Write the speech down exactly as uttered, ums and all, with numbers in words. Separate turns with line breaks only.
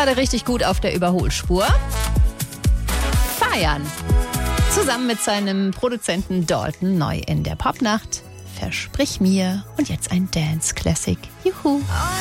gerade richtig gut auf der Überholspur. Feiern. Zusammen mit seinem Produzenten Dalton neu in der Popnacht. Versprich mir. Und jetzt ein Dance Classic. Juhu.